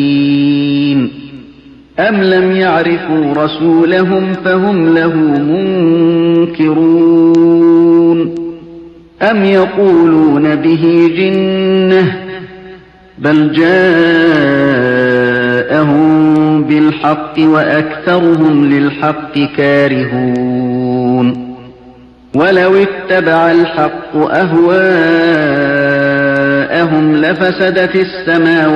أَمْ لَمْ يَعْرِفُوا رَسُولَهُمْ فَهُمْ لَهُ مُنكِرُونَ أَمْ يَقُولُونَ بِهِ جِنَّةٌ بَلْ جَاءَهُم بِالْحَقِّ وَأَكْثَرُهُمْ لِلْحَقِّ كَارِهُونَ وَلَوِ اتَّبَعَ الْحَقُّ أَهْوَاءَهُمْ لَفَسَدَتِ السَّمَاوَاتُ